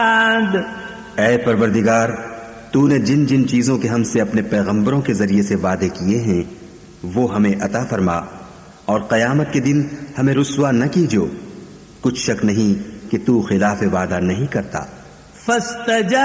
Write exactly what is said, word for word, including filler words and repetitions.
ऐ परवरदिगार, तूने जिन जिन चीजों के हमसे अपने पैगंबरों के जरिए से वादे किए हैं वो हमें अता फरमा, और कयामत के दिन हमें रुस्वा न कीजो। कुछ शक नहीं कि तू खिलाफ वादा नहीं करता।